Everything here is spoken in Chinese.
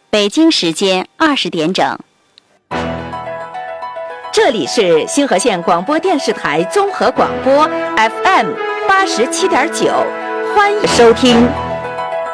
北京时间20点整。 这里是星河县广播电视台综合广播 FM 87.9，欢迎收听。